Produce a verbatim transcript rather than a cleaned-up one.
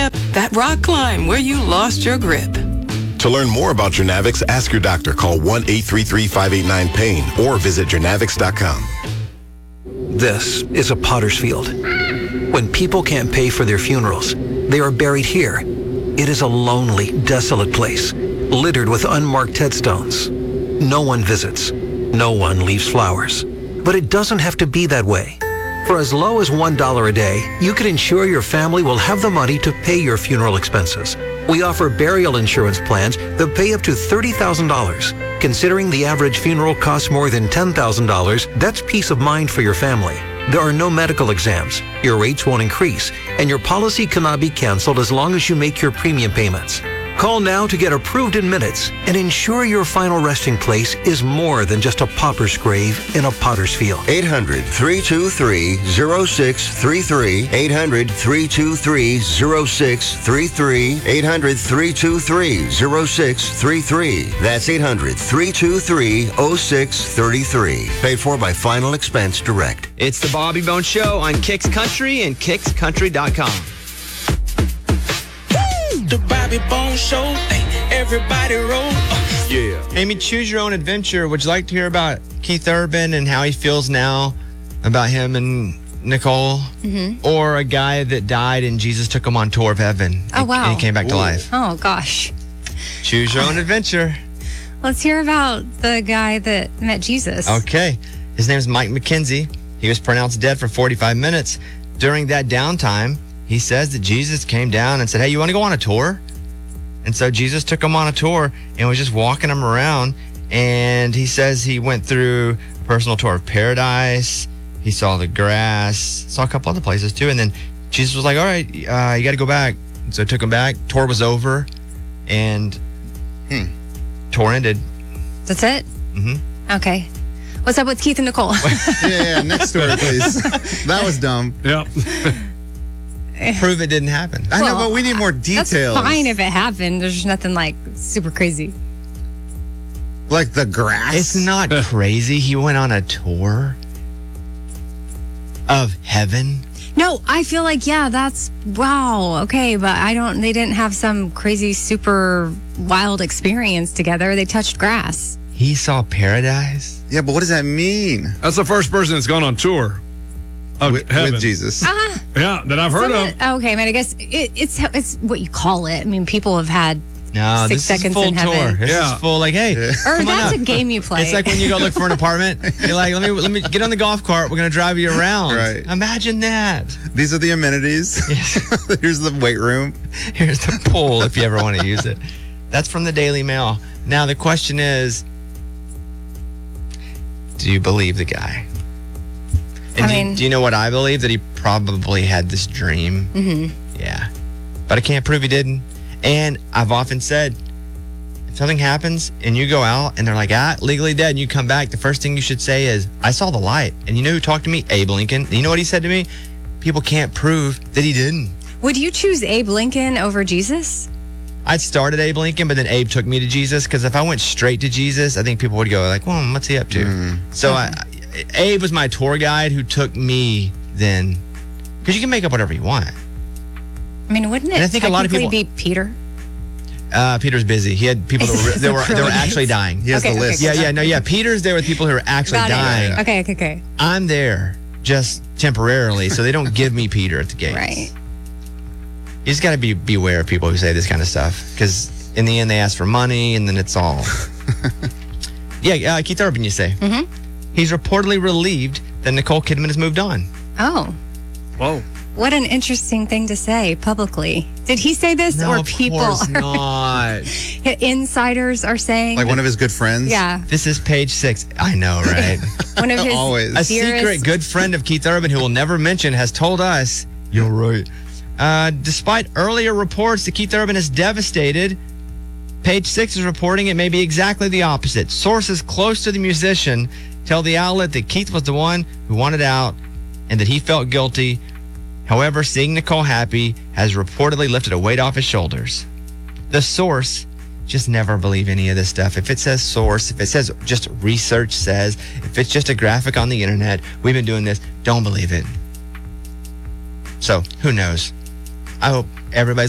hip, that rock climb where you lost your grip. To learn more about Journavix, ask your doctor. Call one eight three three, five eight nine, pain or visit Journavix dot com. This is a potter's field. When people can't pay for their funerals, they are buried here. It is a lonely, desolate place, littered with unmarked headstones. No one visits. No one leaves flowers. But it doesn't have to be that way. For as low as one dollar a day, you can ensure your family will have the money to pay your funeral expenses. We offer burial insurance plans that pay up to thirty thousand dollars. Considering the average funeral costs more than ten thousand dollars, that's peace of mind for your family. There are no medical exams, your rates won't increase, and your policy cannot be canceled as long as you make your premium payments. Call now to get approved in minutes and ensure your final resting place is more than just a pauper's grave in a potter's field. eight hundred, three two three, zero six three three. eight hundred, three two three, zero six three three. eight hundred, three two three, zero six three three. That's eight hundred, three two three, zero six three three. Paid for by Final Expense Direct. It's the Bobby Bones Show on Kicks Country and kicks country dot com. The Bobby Bones Show, hey, everybody roll. Uh. Yeah. Amy, choose your own adventure. Would you like to hear about Keith Urban and how he feels now about him and Nicole? Mm-hmm. Or a guy that died and Jesus took him on tour of heaven? Oh, and, wow. And he came back to Ooh. life. Oh, gosh. Choose your own adventure. Let's hear about the guy that met Jesus. Okay. His name is Mike McKenzie. He was pronounced dead for forty-five minutes. During that downtime, he says that Jesus came down and said, hey, you want to go on a tour? And so Jesus took him on a tour and was just walking him around. And he says he went through a personal tour of paradise. He saw the grass, saw a couple other places too. And then Jesus was like, all right, uh, you got to go back. And so took him back. Tour was over. And hmm, tour ended. That's it? Mm-hmm. Okay. What's up with Keith and Nicole? yeah, yeah, next story, please. That was dumb. Yep. Prove it didn't happen. I Well, know, but we need more details. That's fine if it happened. There's nothing like super crazy. Like the grass? It's not crazy. He went on a tour of heaven. No, I feel like, yeah, that's, wow, okay, but I don't, they didn't have some crazy, super wild experience together. They touched grass. He saw paradise? Yeah, but what does that mean? That's the first person that's gone on tour of with, heaven. with Jesus. Uh-huh. Yeah, that I've heard of. Okay, I mean, I guess it, it's it's what you call it. I mean, people have had No, six this seconds is full in tour. heaven. This Yeah. is full, like, hey, Or come on that's up. a game you play. It's like when you go look for an apartment. You're like, let me let me get on the golf cart. We're gonna drive you around. Right. Imagine that. These are the amenities. Here's the weight room. Here's the pool if you ever want to use it. That's from the Daily Mail. Now the question is, do you believe the guy? And I do, mean- you, do you know what I believe? That he probably had this dream. Mm-hmm. Yeah. But I can't prove he didn't. And I've often said, if something happens and you go out and they're like, ah, legally dead, and you come back, the first thing you should say is, I saw the light. And you know who talked to me? Abe Lincoln. And you know what he said to me? People can't prove that he didn't. Would you choose Abe Lincoln over Jesus? I started Abe Lincoln, but then Abe took me to Jesus, because if I went straight to Jesus, I think people would go like, well, what's he up to? Mm. So I, Abe was my tour guide who took me then, because you can make up whatever you want. I mean, wouldn't it And I think a lot of technically people- be Peter? Uh, Peter's busy. He had people that were, that were, that were actually dying. He has Okay, the okay, list. Yeah, yeah, no, yeah. Peter's there with people who are actually Got it. dying. Okay, okay, okay. I'm there just temporarily, so they don't give me Peter at the gates. Right. You just got to be beware of people who say this kind of stuff, because in the end they ask for money, and then it's all. yeah, uh, Keith Urban, you say. Mm-hmm. He's reportedly relieved that Nicole Kidman has moved on. Oh, Whoa. what an interesting thing to say publicly. Did he say this, No, or of people, course not. insiders are saying? Like one of his good friends? Yeah, This is page six. I know, right? one of his Always. A dearest- secret good friend of Keith Urban, who will never mention, has told us, you're right. Uh, despite earlier reports that Keith Urban is devastated, Page Six is reporting it may be exactly the opposite. Sources close to the musician tell the outlet that Keith was the one who wanted out and that he felt guilty. However, seeing Nicole happy has reportedly lifted a weight off his shoulders. The source, just never believe any of this stuff. If it says source, if it says just research says, if it's just a graphic on the internet, we've been doing this, don't believe it. So, who knows? I hope everybody's